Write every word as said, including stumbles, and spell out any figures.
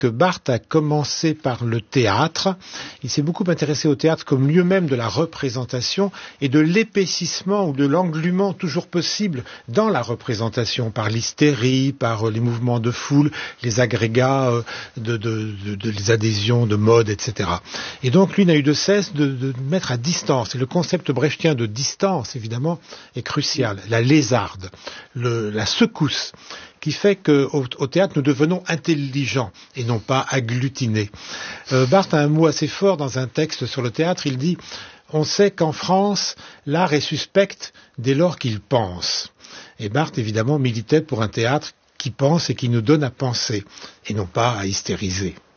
que Barthes a commencé par le théâtre. Il s'est beaucoup intéressé au théâtre comme lieu même de la représentation et de l'épaississement ou de l'englument toujours possible dans la représentation, par l'hystérie, par les mouvements de foule, les agrégats de, de, de, de les adhésions de mode, et cetera. Et donc lui n'a eu de cesse de, de mettre à distance. Et le concept brechtien de distance, évidemment, est crucial. La lézarde, le, la secousse, qui fait qu'au au théâtre, nous devenons intelligents et non pas agglutinés. Euh, Barthes a un mot assez fort dans un texte sur le théâtre. Il dit « On sait qu'en France, l'art est suspect dès lors qu'il pense ». Et Barthes, évidemment, militait pour un théâtre qui pense et qui nous donne à penser, et non pas à hystériser.